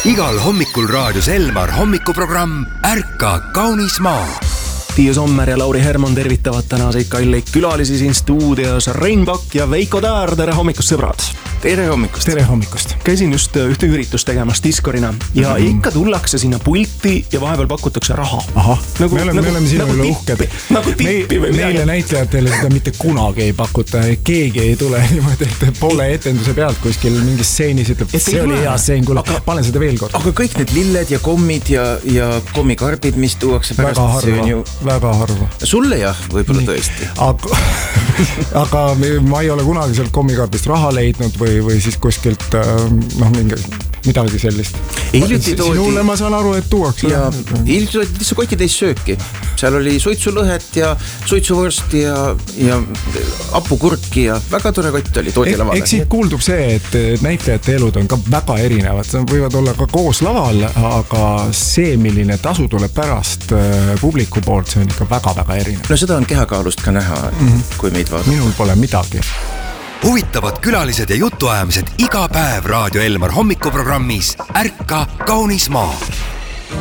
Igal hommikul raadios Elmar hommikuprogramm Ärka kaunis maa. Tiia Sommer ja Lauri Hermon tervitavad tänaseid kalleid külalisi siin stuudios. Rein Pakk ja Veiko Taar, tere hommikust, sõbrad! Tere hommikust! Tere hommikust! Käisin just ühte üritust tegemas Discorina ja ikka tullakse sinna pulti ja vahepeal pakutakse raha. Ahah, me oleme siin üle uhked. Nagu tippi või midagi. Meile näitlejatele seda mitte kunagi ei pakuta. Keegi ei tule niimoodi, et poole etenduse pealt kuskil mingis stseenis ütleb, et see oli hea stseen, kuule, panen seda veel kord. Aga kõik need lilled ja kommid ja kommikarbid, mis tuuakse pärast, väga harva. Sulle jah, võib-olla tõesti. Aga ma ei ole kunagi sealt kommikarbist raha leidnud või siis kuskilt midagi sellist. Sinule ma saan aru, et tuuakse. Ja hiljuti toodi kotitäis sööki. Seal oli suitsulõhet ja suitsuvõrsti ja hapukurki ja väga tore kott oli toodi lavale. Eks siit kuuldub see, et näitlejate elud on ka väga erinevad. Võivad olla ka koos laval, aga see, milline tasu tuleb pärast publiku poolt, see on ikka väga-väga erinev. No seda on kehakaalust ka näha, kui meid vaadata. Minul pole midagi. Huvitavad külalised ja jutuajamised iga päev Raadio Elmar hommikuprogrammis Ärka kaunis maa.